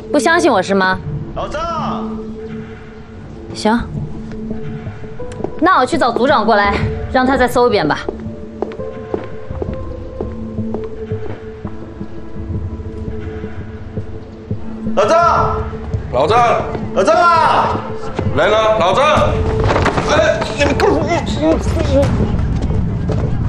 不相信我是吗？ 老张， 行，那我去找组长过来，让他再搜一遍吧。 老张， 老张， 老张啊！ 来了，老张。哎，你们